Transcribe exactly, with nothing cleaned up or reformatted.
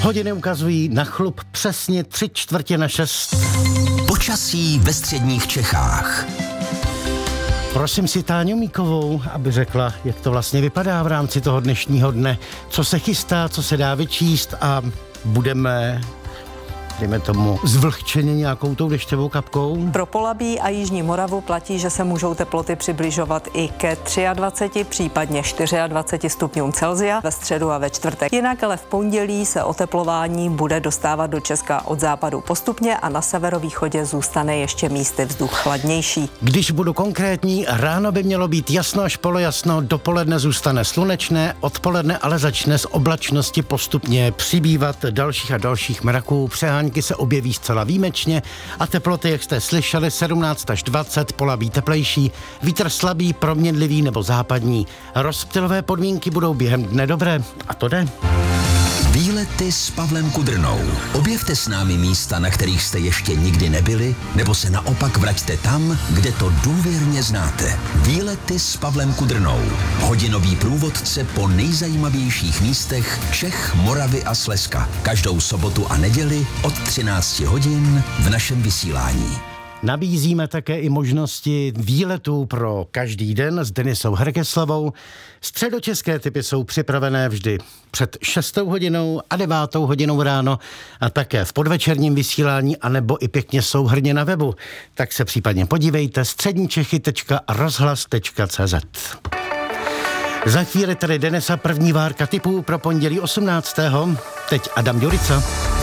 Hodiny ukazují na chlup přesně tři čtvrtě na šest. Počasí ve středních Čechách. Prosím si Táňu Míkovou, aby řekla, jak to vlastně vypadá v rámci toho dnešního dne, co se chystá, co se dá vyčíst a budeme, dejme tomu, zvlhčeni nějakou tou dešťovou kapkou. Pro Polabí a Jižní Moravu platí, že se můžou teploty přibližovat i ke dvaceti třemi, případně dvaceti čtyřmi stupňům Celsia ve středu a ve čtvrtek. Jinak ale v pondělí se oteplování bude dostávat do Česka od západu postupně a na severovýchodě zůstane ještě místy vzduch chladnější. Když budu konkrétní, ráno by mělo být jasno až polojasno, dopoledne zůstane slunečné, odpoledne ale začne z oblačnosti postupně přibývat dalších a dalších mraků. Přehánky se objeví zcela výjimečně a teploty, jak jste slyšeli, sedmnáct až dvacet, Polabí teplejší, vítr slabý, proměnlivý nebo západní. Rozptylové podmínky budou během dne dobré a to jde. Výlety s Pavlem Kudrnou. Objevte s námi místa, na kterých jste ještě nikdy nebyli, nebo se naopak vraťte tam, kde to důvěrně znáte. Výlety s Pavlem Kudrnou. Hodinový průvodce po nejzajímavějších místech Čech, Moravy a Slezska. Každou sobotu a neděli od třinácti hodin v našem vysílání. Nabízíme také i možnosti výletů pro každý den s Denisou Hergeslovou. Středočeské typy jsou připravené vždy před šestou hodinou a devátou hodinou ráno a také v podvečerním vysílání anebo i pěkně souhrnně na webu. Tak se případně podívejte středničechy tečka rozhlas tečka cé zet. Za chvíli tady Denisa první várka tipů pro pondělí osmnáctého Teď Adam Ďurica.